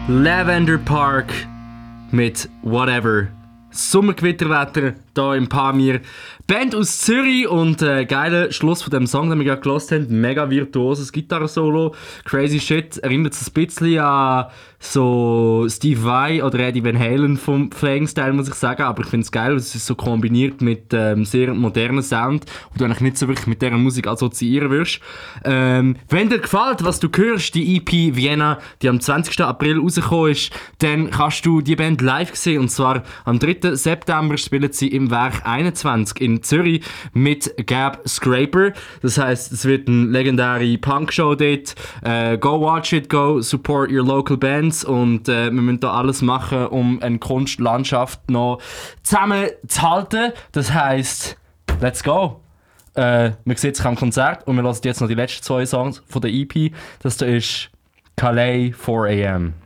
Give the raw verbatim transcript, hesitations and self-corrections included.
Lavender Park mit Whatever. Sommergewitterwetter hier im Pamir. Band aus Zürich und äh, geiler Schluss von dem Song, den wir gerade gehört haben. Mega virtuoses Gitarre-Solo. Crazy Shit. Erinnert es ein bisschen an so Steve Vai oder Eddie Van Halen vom Playing-Style, muss ich sagen. Aber ich finde es geil, es ist so kombiniert mit ähm, sehr modernen Sound und du eigentlich nicht so wirklich mit dieser Musik assoziieren wirst. Ähm, wenn dir gefällt, was du hörst, die E P Vienna, die am zwanzigsten April rausgekommen ist, dann kannst du die Band live sehen. Und zwar am dritten September spielen sie im Werk einundzwanzig in Zürich mit Gab Scraper. Das heisst, es wird eine legendäre Punk-Show dort. Äh, go watch it, go support your local bands und äh, wir müssen da alles machen, um eine Kunstlandschaft noch zusammenzuhalten. Das heisst, let's go! Äh, man sieht sich am Konzert und wir hören jetzt noch die letzten zwei Songs von der E P. Das da ist Calais four a.m.